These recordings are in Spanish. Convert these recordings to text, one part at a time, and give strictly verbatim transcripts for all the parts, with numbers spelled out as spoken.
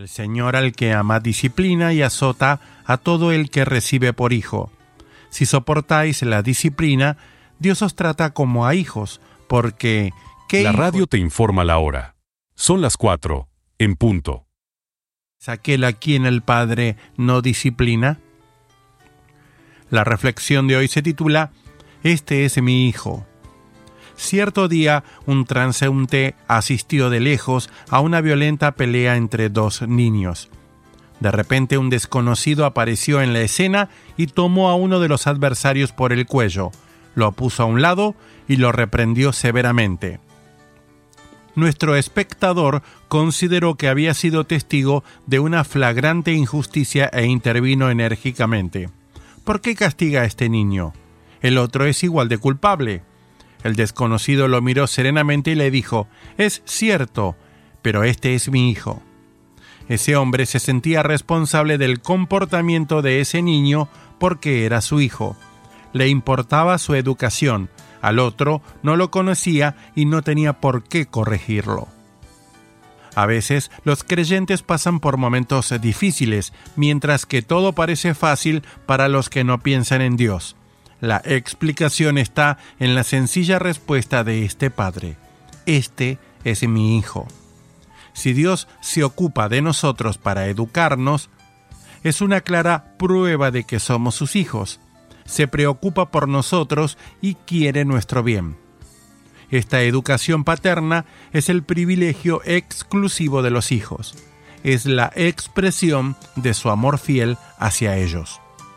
El Señor al que ama disciplina y azota a todo el que recibe por hijo. Si soportáis la disciplina, Dios os trata como a hijos, porque... ¿qué La hijo radio te informa la hora. Son las cuatro, en punto. es aquel a quien el Padre no disciplina? La reflexión de hoy se titula Este es mi hijo. Cierto día, un transeúnte asistió de lejos a una violenta pelea entre dos niños. De repente, un desconocido apareció en la escena y tomó a uno de los adversarios por el cuello, lo puso a un lado y lo reprendió severamente. Nuestro espectador consideró que había sido testigo de una flagrante injusticia e intervino enérgicamente. ¿Por qué castiga a este niño? El otro es igual de culpable. El desconocido lo miró serenamente y le dijo: «Es cierto, pero este es mi hijo». Ese hombre se sentía responsable del comportamiento de ese niño porque era su hijo. Le importaba su educación. Al otro no lo conocía y no tenía por qué corregirlo. A veces los creyentes pasan por momentos difíciles, mientras que todo parece fácil para los que no piensan en Dios. La explicación está en la sencilla respuesta de este padre: Este es mi hijo. Si Dios se ocupa de nosotros para educarnos, es una clara prueba de que somos sus hijos. Se preocupa por nosotros y quiere nuestro bien. Esta educación paterna es el privilegio exclusivo de los hijos. Es la expresión de su amor fiel hacia ellos.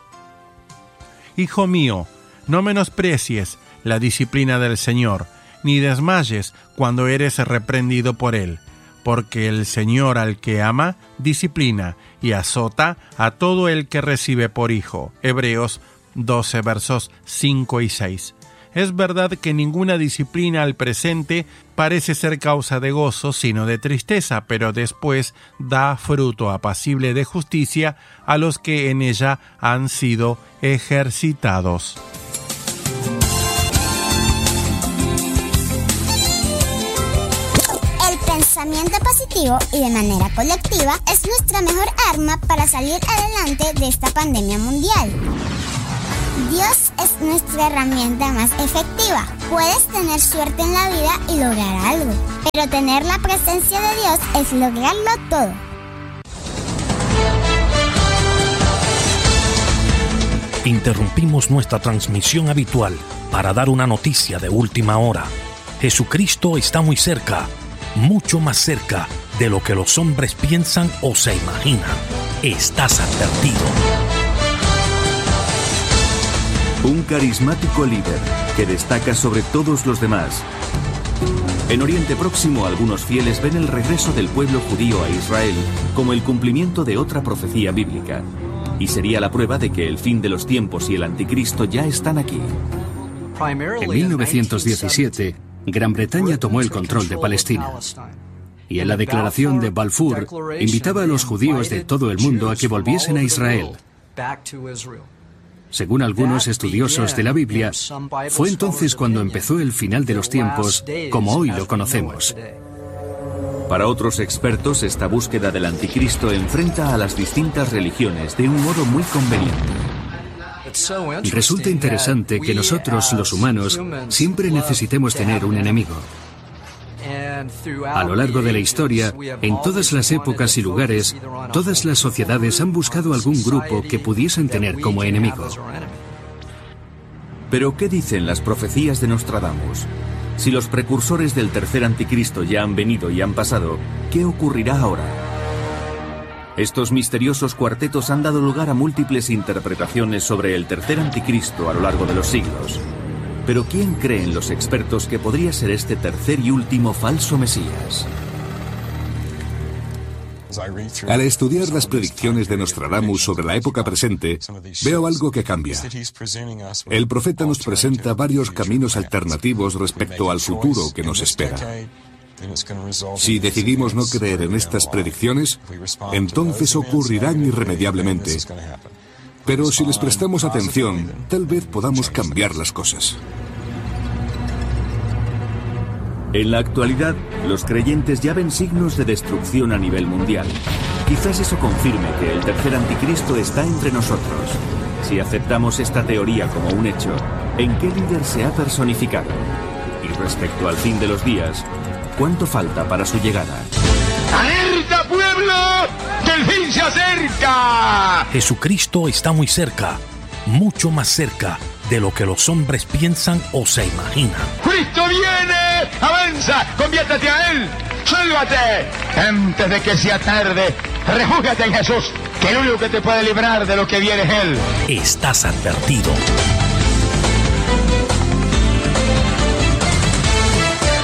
Hijo mío, no menosprecies la disciplina del Señor, ni desmayes cuando eres reprendido por Él, porque el Señor al que ama, disciplina y azota a todo el que recibe por hijo. Hebreos doce, versos cinco y seis. Es verdad que ninguna disciplina al presente parece ser causa de gozo, sino de tristeza, pero después da fruto apacible de justicia a los que en ella han sido ejercitados. El pensamiento positivo y de manera colectiva es nuestra mejor arma para salir adelante de esta pandemia mundial. Dios es nuestra herramienta más efectiva. Puedes tener suerte en la vida y lograr algo, pero tener la presencia de Dios es lograrlo todo. Interrumpimos nuestra transmisión habitual para dar una noticia de última hora. Jesucristo está muy cerca, mucho más cerca de lo que los hombres piensan o se imaginan. Estás advertido. Un carismático líder que destaca sobre todos los demás. En Oriente Próximo, algunos fieles ven el regreso del pueblo judío a Israel como el cumplimiento de otra profecía bíblica, y sería la prueba de que el fin de los tiempos y el anticristo ya están aquí. En mil novecientos diecisiete, Gran Bretaña tomó el control de Palestina. Y en la declaración de Balfour invitaba a los judíos de todo el mundo a que volviesen a Israel. Según algunos estudiosos de la Biblia, fue entonces cuando empezó el final de los tiempos, como hoy lo conocemos. Para otros expertos, esta búsqueda del anticristo enfrenta a las distintas religiones de un modo muy conveniente. Resulta interesante que nosotros, los humanos, siempre necesitemos tener un enemigo. A lo largo de la historia, en todas las épocas y lugares, todas las sociedades han buscado algún grupo que pudiesen tener como enemigo. Pero, ¿qué dicen las profecías de Nostradamus? Si los precursores del tercer anticristo ya han venido y han pasado, ¿qué ocurrirá ahora? Estos misteriosos cuartetos han dado lugar a múltiples interpretaciones sobre el tercer anticristo a lo largo de los siglos. Pero ¿quién creen los expertos que podría ser este tercer y último falso Mesías? Al estudiar las predicciones de Nostradamus sobre la época presente, veo algo que cambia. El profeta nos presenta varios caminos alternativos respecto al futuro que nos espera. Si decidimos no creer en estas predicciones, entonces ocurrirán irremediablemente. Pero si les prestamos atención, tal vez podamos cambiar las cosas. En la actualidad, los creyentes ya ven signos de destrucción a nivel mundial. Quizás eso confirme que el tercer anticristo está entre nosotros. Si aceptamos esta teoría como un hecho, ¿en qué líder se ha personificado? Y respecto al fin de los días, ¿cuánto falta para su llegada? ¡Alerta, pueblo! ¡Que el fin se acerca! Jesucristo está muy cerca, mucho más cerca de lo que los hombres piensan o se imaginan. ¡Cristo viene! ¡Avanza! ¡Conviértete a Él! ¡Sálvate! Antes de que sea tarde, refúgiate en Jesús, que el único que te puede librar de lo que viene es Él. Estás advertido.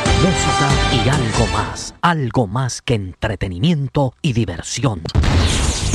Música y algo más, algo más que entretenimiento y diversión.